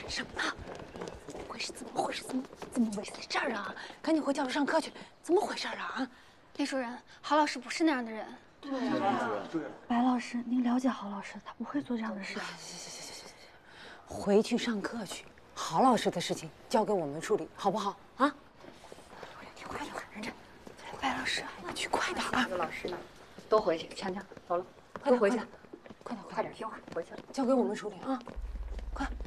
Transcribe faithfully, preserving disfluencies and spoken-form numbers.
什么呢？怎么回事？怎么回事？怎么怎么围在这儿啊？赶紧回教室上课去！怎么回事啊？啊！ 李主任，郝老师不是那样的人。对呀。 白老师，您了解郝老师，他不会做这样的事情。 行行行行行行，回去上课去。郝老师的事情交给我们处理，好不好？啊！快快快，认真！ 白老师， 去快点啊！ 老师呢？都回去，强强走了，都回去， 快点快点听话，回去了， 交给我们处理啊！快！